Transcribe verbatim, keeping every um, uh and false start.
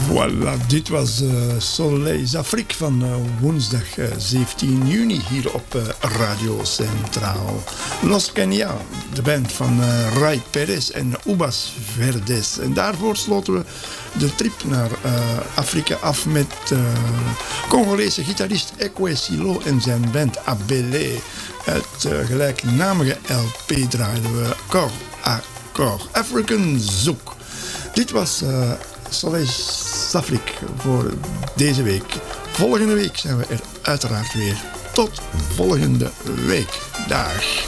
Voilà, dit was uh, Soleil Afrique van uh, woensdag uh, zeventien juni hier op uh, Radio Centraal. Los Kenya, de band van uh, Ray Perez en Ubas Verdes. En daarvoor sloten we de trip naar uh, Afrika af met uh, Congolese gitarist Ekwe Silo en zijn band Abele. Het uh, gelijknamige L P draaiden we Corps à Corps, African Zouk. Dit was uh, Soleil Afrique voor deze week. Volgende week zijn we er uiteraard weer. Tot volgende week. Dag.